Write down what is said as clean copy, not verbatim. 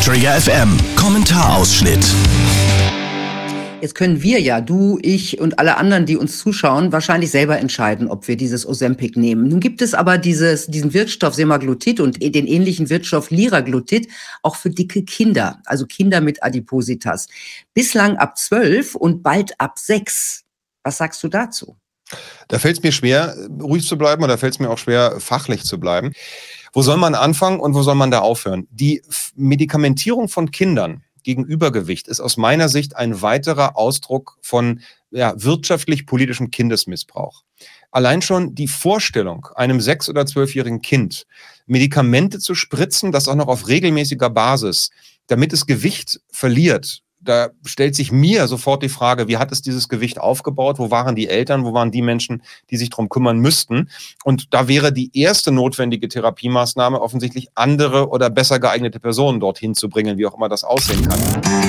Trigger FM Kommentarausschnitt. Jetzt können wir ja, du, ich und alle anderen, die uns zuschauen, wahrscheinlich selber entscheiden, ob wir dieses Ozempic nehmen. Nun gibt es aber diesen Wirkstoff Semaglutid und den ähnlichen Wirkstoff Liraglutid auch für dicke Kinder, also Kinder mit Adipositas. Bislang ab 12 und bald ab 6. Was sagst du dazu? Da fällt es mir schwer, ruhig zu bleiben, oder fällt es mir auch schwer, fachlich zu bleiben. Wo soll man anfangen und wo soll man da aufhören? Die Medikamentierung von Kindern gegen Übergewicht ist aus meiner Sicht ein weiterer Ausdruck von wirtschaftlich-politischem Kindesmissbrauch. Allein schon die Vorstellung, einem 6- oder 12-jährigen Kind Medikamente zu spritzen, das auch noch auf regelmäßiger Basis, damit es Gewicht verliert. Da stellt sich mir sofort die Frage, wie hat es dieses Gewicht aufgebaut? Wo waren die Eltern? Wo waren die Menschen, die sich darum kümmern müssten? Und da wäre die erste notwendige Therapiemaßnahme offensichtlich andere oder besser geeignete Personen dorthin zu bringen, wie auch immer das aussehen kann.